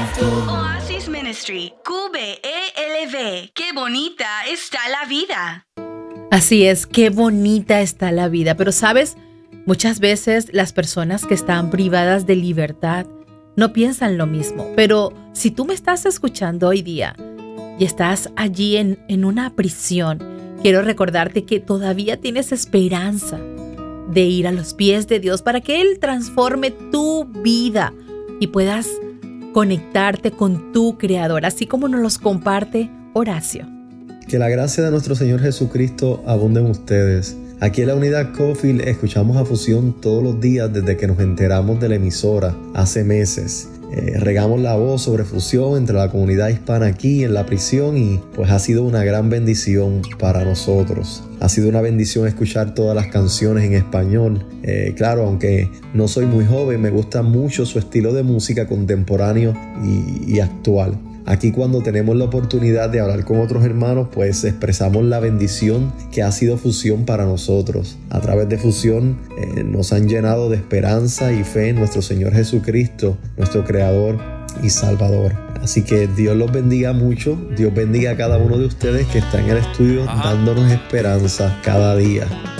Oasis Ministry, QBELV. Qué bonita está la vida. Así es, qué bonita está la vida. Pero sabes, muchas veces las personas que están privadas de libertad no piensan lo mismo. Pero si tú me estás escuchando hoy día y estás allí en una prisión, quiero recordarte que todavía tienes esperanza de ir a los pies de Dios para que Él transforme tu vida y puedas conectarte con tu Creador, así como nos los comparte Horacio. Que la gracia de nuestro Señor Jesucristo abunde en ustedes. Aquí en la unidad Cofield escuchamos a Fusión todos los días desde que nos enteramos de la emisora hace meses. Regamos la voz sobre Fusión entre la comunidad hispana aquí en la prisión y pues ha sido una gran bendición para nosotros. Ha sido una bendición escuchar todas las canciones en español. Claro, aunque no soy muy joven, me gusta mucho su estilo de música contemporáneo y actual. Aquí cuando tenemos la oportunidad de hablar con otros hermanos, pues expresamos la bendición que ha sido Fusión para nosotros. A través de Fusión nos han llenado de esperanza y fe en nuestro Señor Jesucristo, nuestro Creador y Salvador. Así que Dios los bendiga mucho. Dios bendiga a cada uno de ustedes que está en el estudio dándonos esperanza cada día.